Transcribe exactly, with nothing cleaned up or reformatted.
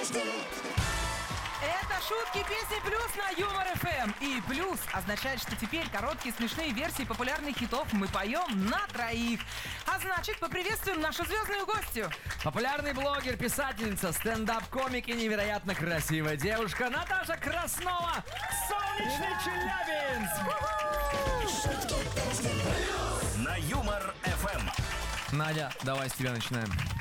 Это шутки, песни плюс на Юмор эф эм. И плюс означает, что теперь короткие смешные версии популярных хитов мы поем на троих. А значит, поприветствуем нашу звездную гостью. Популярный блогер, писательница, стендап-комик и невероятно красивая девушка Наташа Краснова. Солнечный Челябинск! На Юмор эф эм. Надя, давай с тебя начинаем.